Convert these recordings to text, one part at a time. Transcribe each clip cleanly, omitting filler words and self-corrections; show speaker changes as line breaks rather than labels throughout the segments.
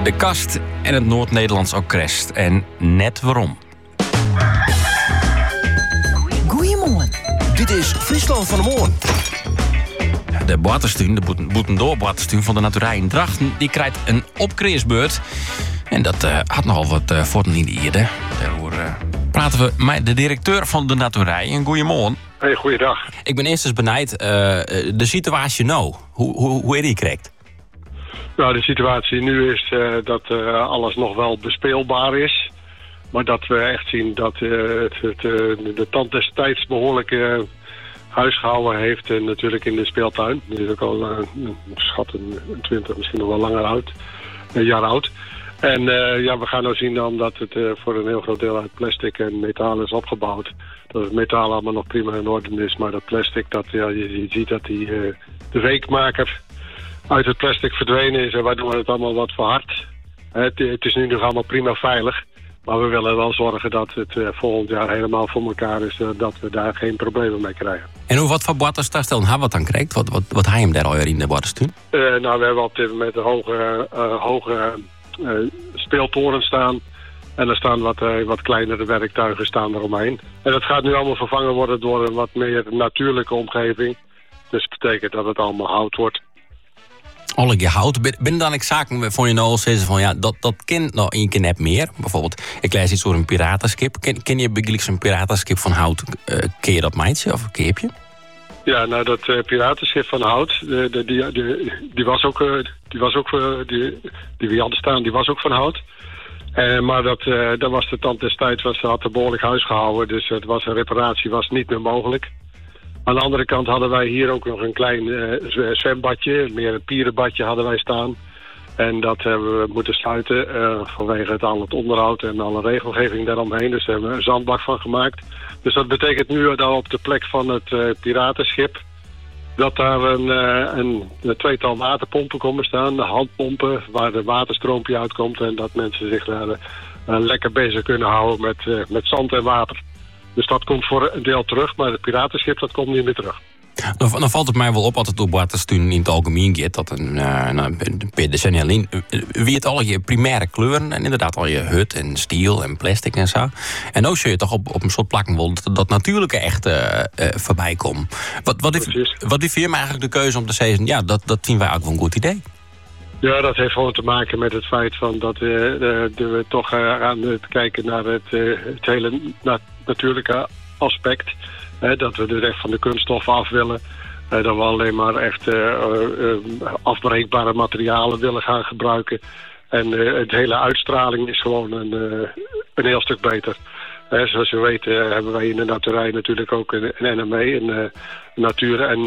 De Kast en het Noord-Nederlands Orkest. En net waarom.
Goeiemorgen.
Dit is Friesland van de Morgen.
De Boaterstuin, de Boetendoor-Boaterstuin van de Naturij in Drachten, die krijgt een opkreersbeurt. En dat had nogal wat voeten in de ierde. Daarover praten we met de directeur van de Naturij. En goeiemorgen.
Hey, goeiedag.
Ik ben eerst eens benijd de situatie nou. Hoe is die krijgt?
Nou, de situatie nu is dat alles nog wel bespeelbaar is. Maar dat we echt zien dat de tand des tijds behoorlijk huisgehouden heeft. En natuurlijk in de speeltuin. Die is ook al een 20, misschien nog wel langer oud. Een jaar oud. En we gaan nou zien dan dat het voor een heel groot deel uit plastic en metaal is opgebouwd. Dat het metaal allemaal nog prima in orde is. Maar dat plastic, je ziet dat de weekmaker uit het plastic verdwenen is. En waardoor het allemaal wat verhardt. Het is nu nog allemaal prima veilig. Maar we willen wel zorgen dat het volgend jaar helemaal voor elkaar is. Dat we daar geen problemen mee krijgen.
En wat voor boaterstuin stellen hij wat dan krijgt? Wat hij hem daar al in de boaterstuin?
We hebben op dit moment een hoge speeltoren staan. En er staan wat kleinere werktuigen staan eromheen. En dat gaat nu allemaal vervangen worden door een wat meer natuurlijke omgeving. Dus dat betekent dat het allemaal hout wordt.
Alle je hout. Binnen dan ik zaken van je nou zeggen van ja, dat kent nou een keer net meer. Bijvoorbeeld, ik lees iets over een piratenschip. Ken je eigenlijk zo'n piratenschip van hout? Ken je dat meidje of keep je?
Ja, nou dat piratenschip van hout, die we hadden staan, die was ook van hout. Maar dat was de tand des tijds, had er behoorlijk huis gehouden. Dus een reparatie was niet meer mogelijk. Aan de andere kant hadden wij hier ook nog een klein zwembadje, meer een pierenbadje hadden wij staan. En dat hebben we moeten sluiten vanwege al het onderhoud en alle regelgeving daaromheen. Dus daar hebben we een zandbak van gemaakt. Dus dat betekent nu dat op de plek van het piratenschip dat daar een tweetal waterpompen komen staan. De handpompen waar de waterstroompje uitkomt. En dat mensen zich daar lekker bezig kunnen houden met zand en water. Dus dat komt voor een deel terug, maar het piratenschip dat komt niet meer terug.
Dan valt het mij wel op dat het op boaterstuin in het algemeen gaat. Dat per decennia wie het al je primaire kleuren en inderdaad al je hut en stiel en plastic en zo. En ook zul je toch op een soort plakken wil dat natuurlijke echt voorbij komt. Wat die firma eigenlijk de keuze om te zeggen, ja, dat vinden wij ook wel een goed idee.
Ja, dat heeft gewoon te maken met het feit van dat we toch aan het kijken naar het hele natuurlijke aspect. Dat we dus echt van de kunststoffen af willen. Dat we alleen maar echt afbreekbare materialen willen gaan gebruiken. En het hele uitstraling is gewoon een heel stuk beter. Zoals je weet hebben wij in de Naturij natuurlijk ook een NME, een natuur- en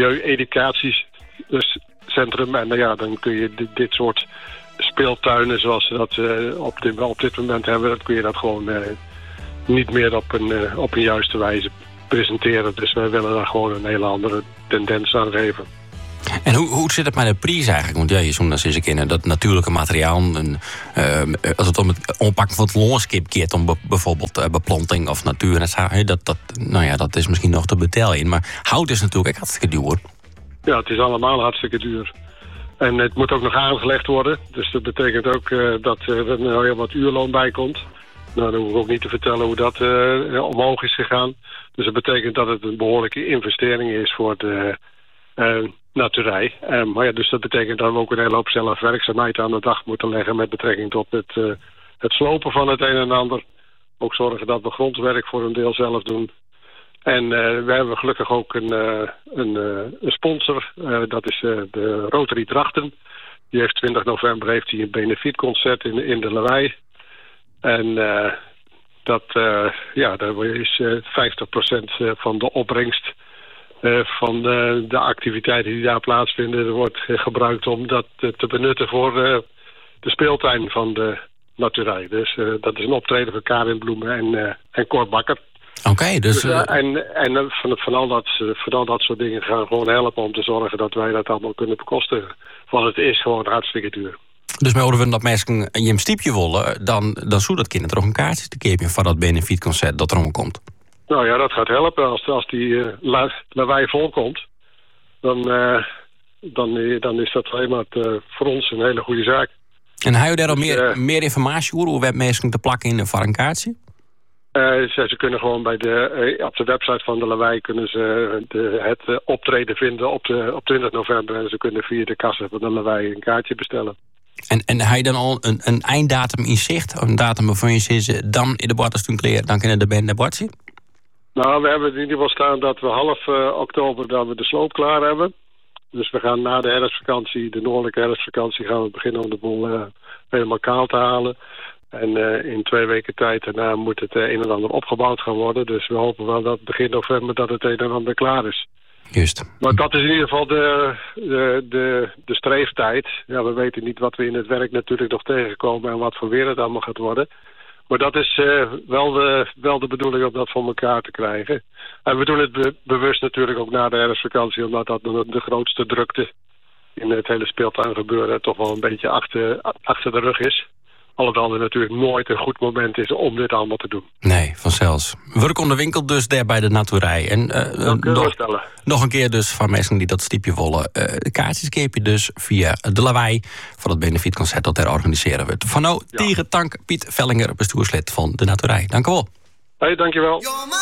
milieu-educatiecentrum. En dan kun je dit soort speeltuinen zoals we dat op dit moment hebben, dat kun je dat gewoon niet meer op een juiste wijze presenteren. Dus wij willen daar gewoon een hele andere tendens aan geven.
En hoe zit het met de prijs eigenlijk? Want ja, je zoekt dan eens een keer dat natuurlijke materiaal. Als het om het oppakken van het longenskip keert, om bijvoorbeeld beplanting of natuur. Dat is misschien nog te betalen. Maar hout is natuurlijk ook hartstikke duur. Ja,
het is allemaal hartstikke duur. En het moet ook nog aangelegd worden. Dus dat betekent ook dat er heel wat uurloon bij komt. Nou, dan hoef ik ook niet te vertellen hoe dat omhoog is gegaan. Dus dat betekent dat het een behoorlijke investering is voor de Naturij. Dus dat betekent dat we ook een hele hoop zelfwerkzaamheid aan de dag moeten leggen met betrekking tot het slopen van het een en ander. Ook zorgen dat we grondwerk voor een deel zelf doen. En we hebben gelukkig ook een sponsor. Dat is de Rotary Drachten. Die heeft 20 november een benefietconcert in de Lawei. En daar is 50% van de opbrengst van de activiteiten die daar plaatsvinden, wordt gebruikt om dat te benutten voor de speeltuin van de Naturij. Dus dat is een optreden van Karin Bloemen en Cor Bakker.
Oké, dus...
Van al dat soort dingen gaan gewoon helpen om te zorgen dat wij dat allemaal kunnen bekostigen. Want het is gewoon hartstikke duur.
Dus wij horen dat mensen je een stiepje willen, dan zou dat kind er ook een kaartje te geven voor dat benefietconcert dat erom komt.
Nou ja, dat gaat helpen. Als die lawaai volkomt, dan is dat alleen maar voor ons een hele goede zaak.
En heb je daar al meer informatie over? Hoe werd mensen te plakken in een kaartje?
Ze kunnen gewoon op de website van de Lawaai kunnen ze het optreden vinden op 20 november. En ze kunnen via de kassa van de Lawaai een kaartje bestellen.
En heb je dan al een einddatum in zicht? Een datum waarvan je zegt, dan in de Bartelstuin kleren, dan kunnen de band naar Bartje?
Nou, we hebben in ieder geval staan dat we half oktober dat we de sloop klaar hebben. Dus we gaan na de herfstvakantie, de noordelijke herfstvakantie, gaan we beginnen om de boel helemaal kaal te halen. En in 2 weken tijd daarna moet het een en ander opgebouwd gaan worden. Dus we hopen wel dat begin november dat het een en ander klaar is.
Juist.
Maar dat is in ieder geval de streeftijd. Ja, we weten niet wat we in het werk natuurlijk nog tegenkomen en wat voor weer het allemaal gaat worden. Maar dat is wel de bedoeling om dat voor elkaar te krijgen. En we doen het bewust natuurlijk ook na de herfstvakantie, omdat dat de grootste drukte in het hele speeltuin gebeuren toch wel een beetje achter de rug is. Alhoewel er natuurlijk nooit een goed moment is om dit allemaal te doen.
Nee, vanzelfs. Werk onder winkel dus daar bij de Naturij. En nog een keer dus van mensen die dat stiepje willen. De kaartjes keep je dus via de Lawaai van het benefietconcert dat er organiseren wordt. Van nou, tegen dank Piet Vellinger, bestuurslid van de Naturij. Dank u wel.
Hey, dankjewel.